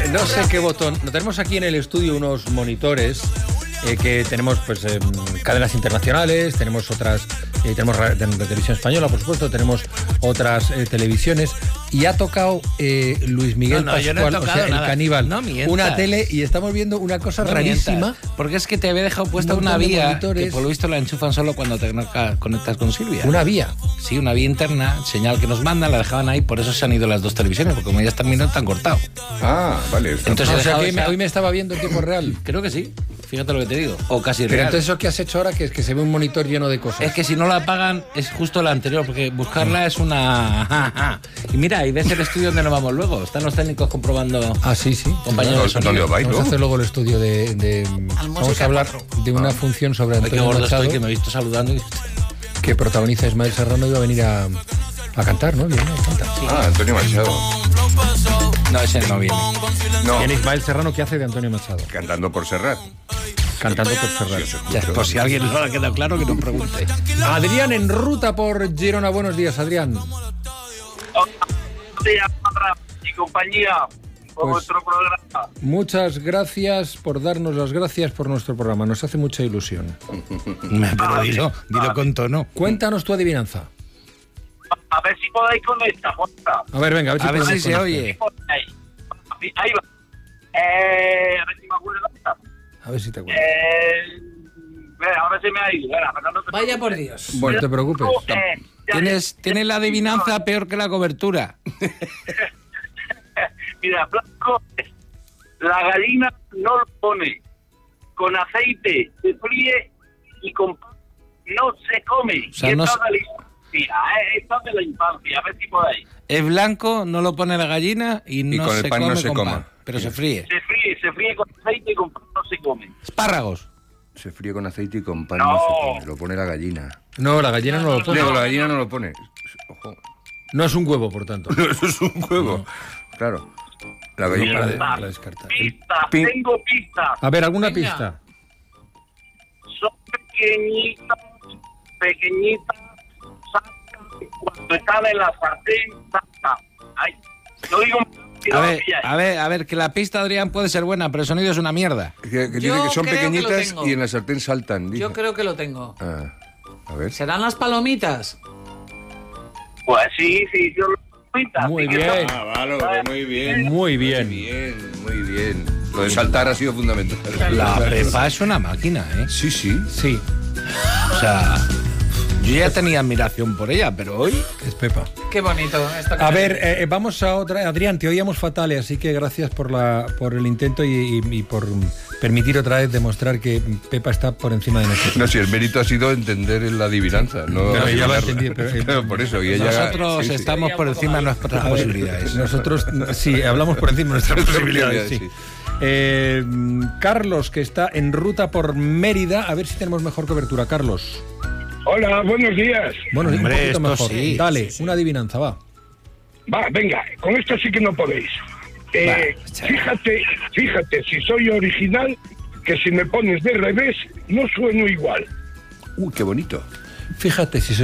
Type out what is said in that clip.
No sé qué botón. Tenemos aquí en el estudio unos monitores que tenemos pues cadenas internacionales, tenemos otras, tenemos de televisión española, por supuesto, tenemos otras televisiones, y ha tocado Luis Miguel Pascual, yo no he tocado el nada. caníbal, No mientas. una tele, y estamos viendo una cosa rarísima. Mientas, porque es que te había dejado puesta Un una montón de vía monitores. que por lo visto la enchufan solo cuando te conectas con Silvia. Una vía. Sí, una vía interna, señal que nos mandan, la dejaban ahí, por eso se han ido las dos televisiones, porque como ya están terminado, están cortado. Ah, vale. Entonces, O sea que esa- hoy me estaba viendo en tiempo real. Creo que sí, fíjate lo que te digo. O casi Pero real. entonces eso que has hecho ahora, que es que se ve un monitor lleno de cosas. Es que si no la apagan es justo la anterior, porque buscarla es una... Y mira, y ves el estudio donde nos vamos luego. Están los técnicos comprobando... Ah, sí, sí. Compañeros de sonido. ¿Dónde vais, Vamos a no? hacer luego el estudio de vamos a hablar de una función sobre Ay, qué Antonio gordo Machado, estoy, que me he visto saludando. que protagoniza Ismael Serrano, iba a venir a cantar, ¿no? Viene a cantar. Ah, Antonio Machado. No, ese no viene. No, Viene Ismael Serrano, que hace de Antonio Machado, cantando por Serrat. cantando por Ferrer. Ya, por si a alguien no le ha quedado claro, que nos pregunte. Adrián en ruta por Girona. Buenos días, Adrián. Buenos días, y compañía, por Pues- vuestro programa. Muchas gracias por darnos las gracias por nuestro programa. Nos hace mucha ilusión. Pero dilo con tono. Cuéntanos tu adivinanza. A ver si podéis con esta, porfa. A ver, venga, A ver podemos si se con oye. Ahí va. A ver si me acuerdo. esta. A ver si te acuerdas. Ahora se me ha ido. Pero no te Vaya por Dios. Bueno, no te preocupes. Tienes la adivinanza peor que la cobertura. Mira, blanco es, la gallina no lo pone. Con aceite se fríe y con pan no se come. O sea, y no esto se- de la infancia, esto de la infancia. A ver si podéis. Es blanco, no lo pone la gallina y no con el se pan come no se con coma. pan, pero se fríe. Se fríe con aceite y con pan no se come. Espárragos. Se fríe con aceite y con pan No. no se come. Lo pone la gallina. No, la gallina no lo pone. Digo, la gallina no lo pone. Ojo. No es un huevo, por tanto. Eso es un huevo. Claro. La gallina... Para descartar. Pistas, Pi- tengo pistas. A ver, ¿alguna Venga. pista? Son pequeñitas, sacan, cuando están en la sartén, sacan. Ay, no digo... A ver, que la pista, Adrián, puede ser buena, pero el sonido es una mierda. Que dice Yo que son creo que lo pequeñitas tengo. y en la sartén saltan. Dice. Yo creo que lo tengo. Ah, a ver. ¿Serán las palomitas? Pues sí, yo lo pinta. Muy sí que bien. son- vale, muy bien. Muy bien. Muy bien. Lo de saltar ha sido fundamental. La prepa es una máquina, ¿eh? Sí, sí. Sí, O sea, yo ya tenía admiración por ella, pero hoy... es Pepa. Qué bonito. Esto que A me- ver, vamos a otra. Adrián, te oíamos fatal, así que gracias por el intento y por permitir otra vez demostrar que Pepa está por encima de nosotros. No, si el mérito ha sido entender la adivinanza. No Pero ya lo adivinarla. entendí, pero- Claro, por eso. Y ella, Nosotros sí, sí. estamos por encima de nuestras A ver, posibilidades. Nosotros, sí, hablamos por encima de nuestras posibilidades, sí. Sí. Carlos, que está en ruta por Mérida, a ver si tenemos mejor cobertura. Carlos. Hola, buenos días. Bueno, Hombre, un poquito esto mejor. sí. Dale, una adivinanza, va. Va, venga, con esto sí que no podéis. Fíjate, si soy original, que si me pones de revés, no sueno igual. Uy, qué bonito. Fíjate si soy